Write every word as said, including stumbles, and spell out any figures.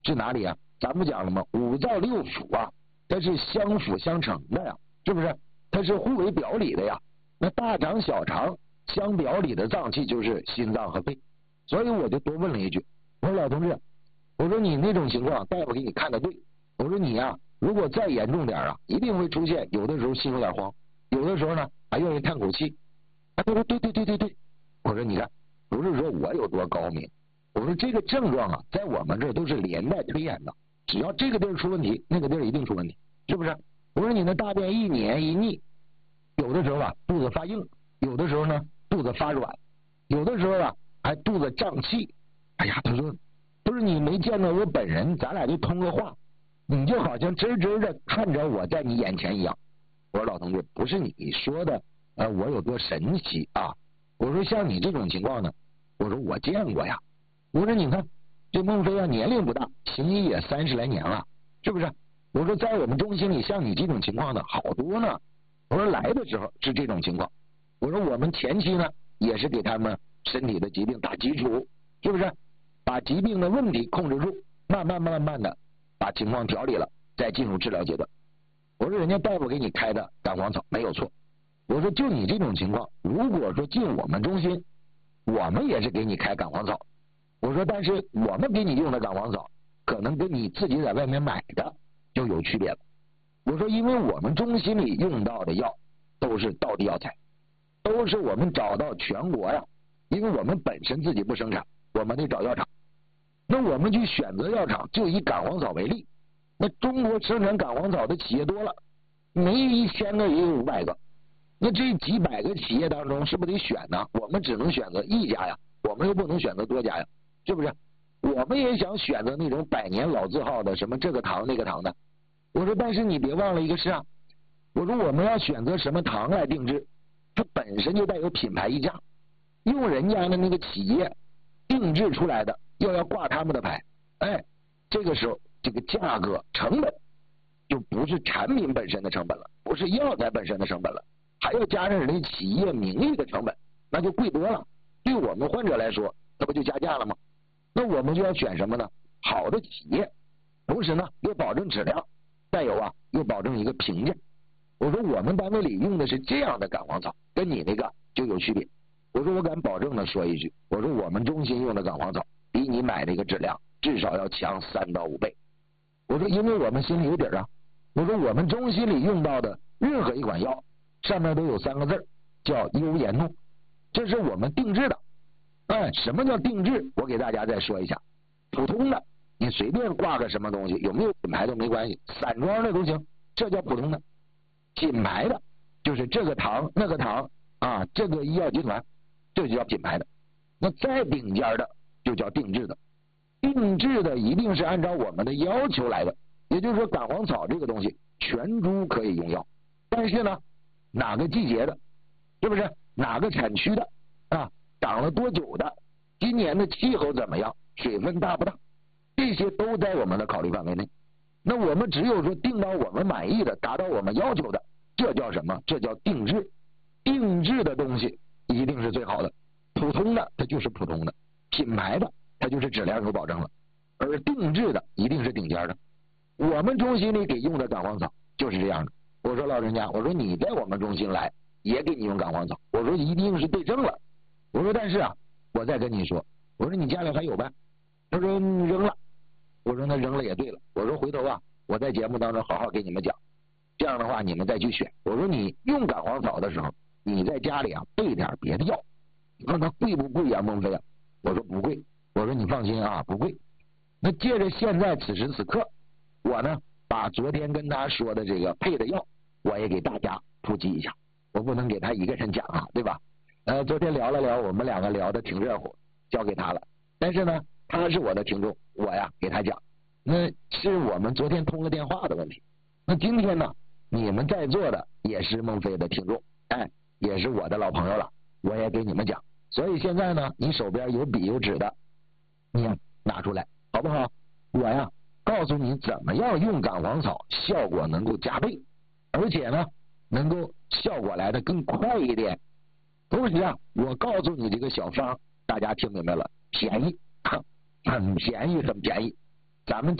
是哪里啊？咱们讲了吗？五脏六腑啊，它是相辅相成的呀，是不是？它是互为表里的呀。那大肠小肠相表里的脏器就是心脏和肺，所以我就多问了一句，我说老同志，我说你那种情况大夫给你看的对，我说你呀、啊、如果再严重点啊，一定会出现有的时候心有点慌，有的时候呢还愿意叹口气。他说对对对对对，我说你看，不是说我有多高明，我说这个症状啊在我们这都是连带推演的，只要这个地儿出问题，那个地儿一定出问题，是不是？我说你那大便一黏一腻，有的时候啊肚子发硬，有的时候呢肚子发软，有的时候啊还肚子胀气。哎呀，他说不是你没见到我本人，咱俩就通个话，你就好像真真的看着我在你眼前一样。我说老同志，不是你说的呃我有多神奇啊，我说像你这种情况呢，我说我见过呀。我说你看这孟非啊年龄不大，行医也三十来年了，是不是？我说在我们中心里像你这种情况的好多呢。我说来的时候是这种情况，我说我们前期呢也是给他们身体的疾病打基础，是不是？把疾病的问题控制住，慢慢慢慢的把情况调理了，再进入治疗阶段。我说人家大夫给你开的感黄草没有错，我说就你这种情况，如果说进我们中心，我们也是给你开感黄草，我说但是我们给你用的感黄草可能跟你自己在外面买的就有区别了。我说因为我们中心里用到的药都是道地药材，都是我们找到全国呀，因为我们本身自己不生产，我们得找药厂，那我们去选择药厂，就以感黄草为例，那中国生产感黄草的企业多了，没一千个也有五百个，那这几百个企业当中是不是得选呢？我们只能选择一家呀，我们又不能选择多家呀，是不是？我们也想选择那种百年老字号的什么这个糖那个糖的，我说但是你别忘了一个事啊，我说我们要选择什么糖来定制，它本身就带有品牌溢价，用人家的那个企业定制出来的，又要挂他们的牌，哎，这个时候这个价格成本就不是产品本身的成本了，不是药材本身的成本了，还要加上人家企业名誉的成本，那就贵多了。对我们患者来说，那不就加价了吗？那我们就要选什么呢？好的企业，同时呢又保证质量，再有啊又保证一个评价。我说我们单位里用的是这样的感黄草，跟你那个就有区别。我说我敢保证的说一句，我说我们中心用的感黄草比你买的一个质量至少要强三到五倍。我说因为我们心里有底儿啊，我说我们中心里用到的任何一款药上面都有三个字叫优颜诺，这是我们定制的。哎，什么叫定制？我给大家再说一下。普通的你随便挂个什么东西，有没有品牌都没关系，散装的都行，这叫普通的。品牌的就是这个糖那个糖啊，这个医药集团，这就叫品牌的。那再顶尖的就叫定制的。定制的一定是按照我们的要求来的，也就是说感黄草这个东西全株可以用药，但是呢哪个季节的，是不是哪个产区的啊，长了多久的，今年的气候怎么样，水分大不大，这些都在我们的考虑范围内。那我们只有说定到我们满意的，达到我们要求的，这叫什么？这叫定制。定制的东西一定是最好的，普通的它就是普通的，品牌的它就是质量有保证了，而定制的一定是顶尖的。我们中心里给用的感黄草就是这样的。我说老人家，我说你在我们中心来也给你用感黄草，我说一定是对症了。我说但是啊，我再跟你说，我说你家里还有呗？他说你扔了。我说那扔了也对了。我说回头啊，我在节目当中好好给你们讲，这样的话你们再去选。我说你用感黄草的时候，你在家里啊备点别的药。你说那贵不贵啊，孟非啊？我说不贵。我说你放心啊，不贵。那借着现在此时此刻，我呢把昨天跟他说的这个配的药，我也给大家普及一下。我不能给他一个人讲啊，对吧？呃，昨天聊了聊，我们两个聊的挺热乎，交给他了。但是呢，他是我的听众，我呀给他讲，那是我们昨天通了电话的问题。那今天呢，你们在座的也是孟非的听众，哎，也是我的老朋友了，我也给你们讲。所以现在呢，你手边有笔有纸的，你呀拿出来，好不好？我呀告诉你怎么样用感黄草，效果能够加倍，而且呢，能够效果来的更快一点。同时啊，我告诉你这个小方，大家听明白了，便宜，很便宜，很便宜。 咱们